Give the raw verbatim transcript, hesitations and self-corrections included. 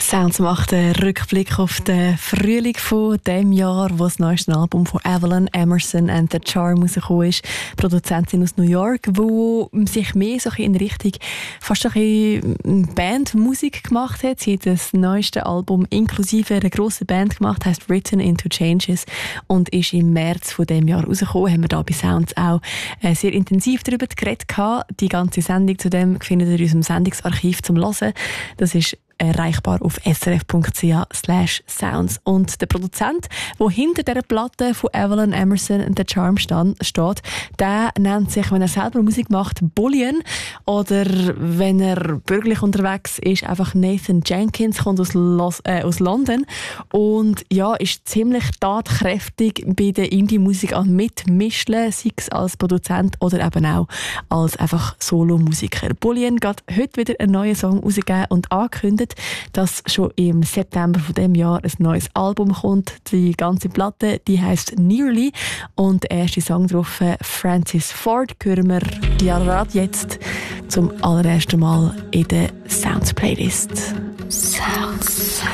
Sounds macht einen Rückblick auf den Frühling von diesem Jahr, wo das neueste Album von Evelyn Emerson and the Charm rausgekommen ist. Produzentin aus New York, die sich mehr so in Richtung fast ein bisschen Bandmusik gemacht hat. Sie hat das neueste Album inklusive einer grossen Band gemacht, heisst Written into Changes und ist im März von diesem Jahr rausgekommen. Haben wir da bei Sounds auch sehr intensiv darüber geredet. Die ganze Sendung zu dem findet ihr in unserem Sendungsarchiv zum Hören. Das ist erreichbar auf srf.ch slash sounds. Und der Produzent, der hinter dieser Platte von Evelyn Emerson and the Charm stand, steht, der nennt sich, wenn er selber Musik macht, Bullion. Oder wenn er bürgerlich unterwegs ist, einfach Nathan Jenkins, kommt aus, Los, äh, aus London und ja, ist ziemlich tatkräftig bei der Indie-Musik am Mitmischen, sei es als Produzent oder eben auch als einfach Solo-Musiker. Bullion hat heute wieder einen neuen Song rausgegeben und angekündigt, dass schon im September von dem Jahr ein neues Album kommt. Die ganze Platte, die heisst Nearly und der erste Song drauf, Francis Ford, hören wir ja gerade jetzt zum allerersten Mal in der Sounds Playlist. Sounds.